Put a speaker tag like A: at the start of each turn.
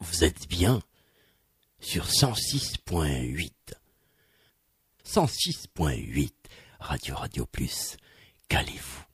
A: vous êtes bien sur 106.8. 106.8 Radio Plus. Calez-vous.